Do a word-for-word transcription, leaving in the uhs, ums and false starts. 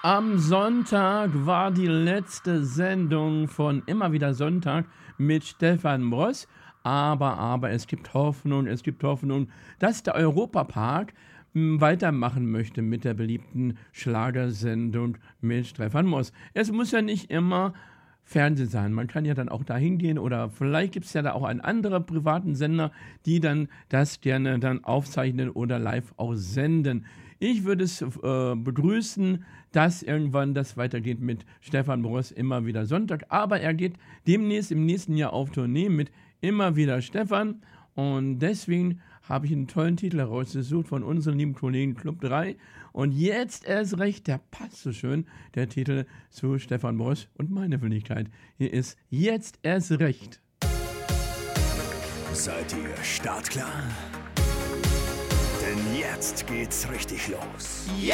Am Sonntag war die letzte Sendung von Immer wieder Sonntag mit Stefan Bross. Aber, aber, es gibt Hoffnung, es gibt Hoffnung, dass der Europapark m, weitermachen möchte mit der beliebten Schlagersendung mit Stefan Bross. Es muss ja nicht immer Fernsehen sein. Man kann ja dann auch da hingehen oder vielleicht gibt es ja da auch einen anderen privaten Sender, die dann das gerne dann aufzeichnen oder live auch senden. Ich würde es äh, begrüßen, dass irgendwann das weitergeht mit Stefan Bross immer wieder Sonntag. Aber er geht demnächst im nächsten Jahr auf Tournee mit immer wieder Stefan. Und deswegen habe ich einen tollen Titel herausgesucht von unseren lieben Kollegen Club drei. Und jetzt erst recht, der passt so schön, der Titel zu Stefan Bross und meine Wenigkeit. Hier ist Jetzt erst recht. Seid ihr startklar? Denn jetzt geht's richtig los.